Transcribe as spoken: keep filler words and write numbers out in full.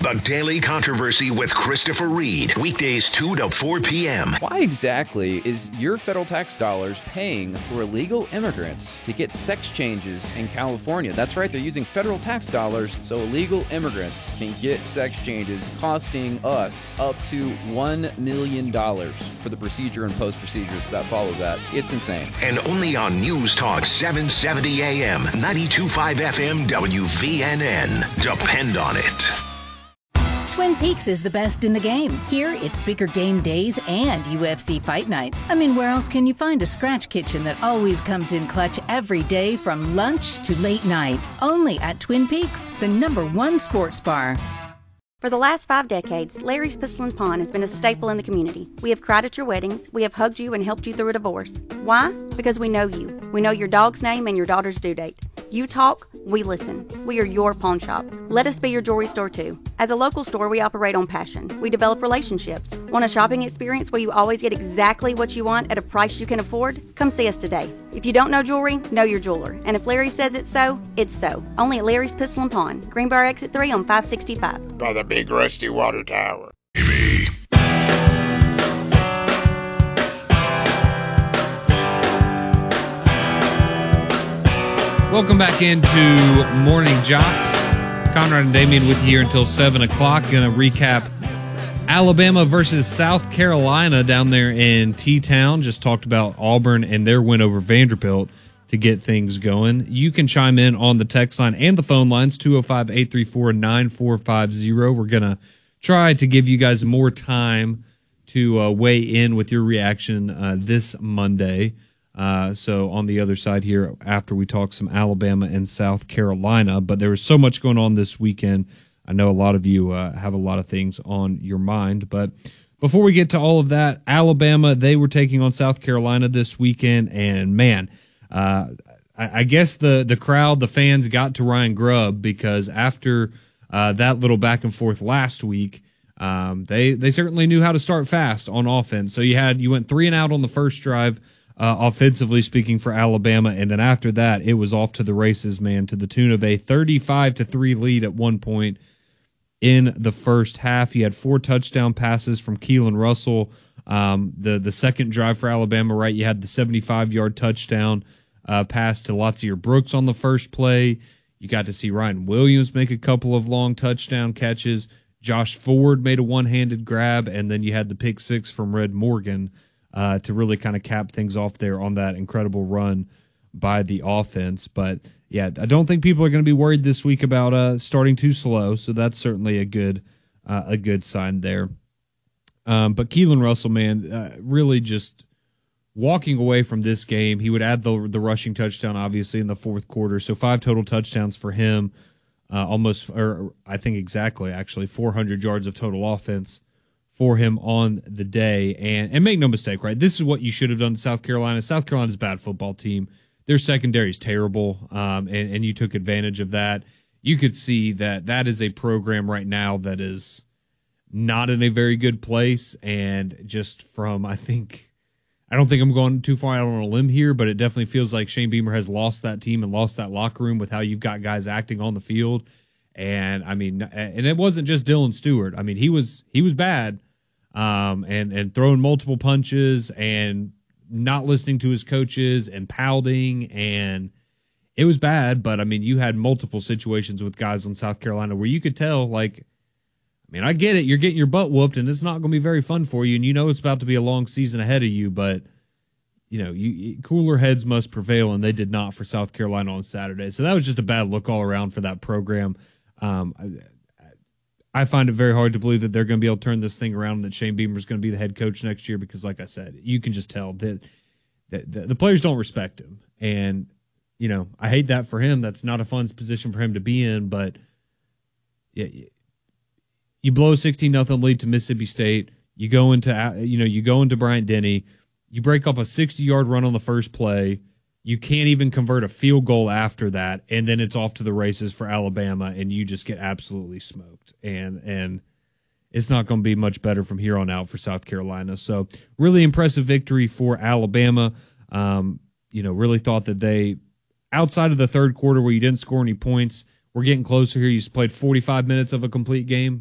The Daily Controversy with Christopher Reed. Weekdays two to four p.m. Why exactly is your federal tax dollars paying for illegal immigrants to get sex changes in California? That's right, they're using federal tax dollars so illegal immigrants can get sex changes, costing us up to one million dollars for the procedure and post-procedures that follow that. It's insane. And only on News Talk seven seventy A M, ninety-two point five F M, W V N N. Depend on it. Twin Peaks is the best in the game. Here, it's bigger game days and U F C fight nights. I mean, where else can you find a scratch kitchen that always comes in clutch every day from lunch to late night? Only at Twin Peaks, the number one sports bar. For the last five decades, Larry's Pistol and Pawn has been a staple in the community. We have cried at your weddings, we have hugged you and helped you through a divorce. Why? Because we know you. We know your dog's name and your daughter's due date. You talk, we listen. We are your pawn shop. Let us be your jewelry store too. As a local store, we operate on passion. We develop relationships. Want a shopping experience where you always get exactly what you want at a price you can afford? Come see us today. If you don't know jewelry, know your jeweler. And if Larry says it's so, it's so. Only at Larry's Pistol and Pawn, Greenbrier Exit three on five sixty-five. By the big rusty water tower. Maybe. Welcome back into Morning Jocks. Conrad and Damian with you here until seven o'clock. Going to recap Alabama versus South Carolina down there in T-Town. Just talked about Auburn and their win over Vanderbilt to get things going. You can chime in on the text line and the phone lines, two oh five, eight three four, nine four five oh. We're going to try to give you guys more time to uh, weigh in with your reaction uh, this Monday. Uh, so on the other side here, after we talk some Alabama and South Carolina, but there was so much going on this weekend. I know a lot of you uh, have a lot of things on your mind, but before we get to all of that, Alabama, they were taking on South Carolina this weekend, and man, uh, I, I guess the, the crowd, the fans got to Ryan Grubb because after uh, that little back and forth last week, um, they, they certainly knew how to start fast on offense. So you had, you went three and out on the first drive, Uh, offensively speaking for Alabama, and then after that, it was off to the races, man, to the tune of a thirty-five to three lead at one point in the first half. You had four touchdown passes from Keelan Russell. Um, the the second drive for Alabama, right, you had the seventy-five-yard touchdown uh, pass to Latsier Brooks on the first play. You got to see Ryan Williams make a couple of long touchdown catches. Josh Ford made a one-handed grab, and then you had the pick six from Red Morgan Uh, to really kind of cap things off there on that incredible run by the offense. But, yeah, I don't think people are going to be worried this week about uh, starting too slow, so that's certainly a good uh, a good sign there. Um, but Keelan Russell, man, uh, really just walking away from this game. He would add the, the rushing touchdown, obviously, in the fourth quarter, so five total touchdowns for him, uh, almost, or I think exactly, actually, four hundred yards of total offense for him on the day. And and make no mistake, right? This is what you should have done to South Carolina. South Carolina's a bad football team. Their secondary is terrible, um, and, and you took advantage of that. You could see that that is a program right now that is not in a very good place. And just from, I think, I don't think I'm going too far out on a limb here, but it definitely feels like Shane Beamer has lost that team and lost that locker room with how you've got guys acting on the field. And I mean, and it wasn't just Dylan Stewart. I mean, he was he was bad, um, and and throwing multiple punches and not listening to his coaches and pouting, and it was bad. But I mean, you had multiple situations with guys on South Carolina where you could tell, like, I mean, I get it, you're getting your butt whooped, and it's not going to be very fun for you, and you know it's about to be a long season ahead of you, but you know, you, cooler heads must prevail, and they did not for South Carolina on Saturday. So that was just a bad look all around for that program. Um, I, I find it very hard to believe that they're going to be able to turn this thing around and that Shane Beamer is going to be the head coach next year because, like I said, you can just tell that, that the, the players don't respect him. And, you know, I hate that for him. That's not a fun position for him to be in, but yeah, you blow a sixteen nothing lead to Mississippi State. You go into, you know, you go into Bryant Denny. You break up a sixty-yard run on the first play. You can't even convert a field goal after that, and then it's off to the races for Alabama, and you just get absolutely smoked. And and it's not going to be much better from here on out for South Carolina. So really impressive victory for Alabama. Um, you know, really thought that they, outside of the third quarter where you didn't score any points, we're getting closer here. You played forty-five minutes of a complete game.